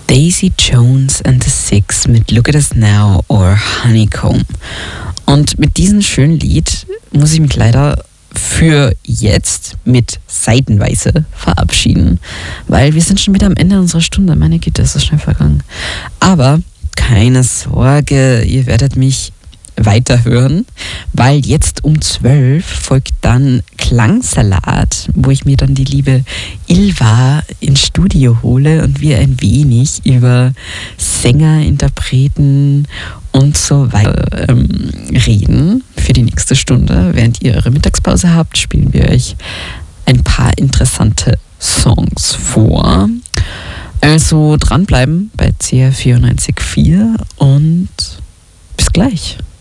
Daisy Jones and the Six mit Look at Us Now or Honeycomb. Und mit diesem schönen Lied muss ich mich leider für jetzt mit Seitenweise verabschieden, weil wir sind schon wieder am Ende unserer Stunde. Meine Güte, ist das schnell vergangen. Aber keine Sorge, ihr werdet mich weiterhören, weil jetzt um 12 folgt dann Klangsalat, wo ich mir dann die liebe Ilva ins Studio hole und wir ein wenig über Sänger, Interpreten und so weiter reden. Für die nächste Stunde, während ihr eure Mittagspause habt, spielen wir euch ein paar interessante Songs vor. Also dranbleiben bei CR 94.4 und bis gleich.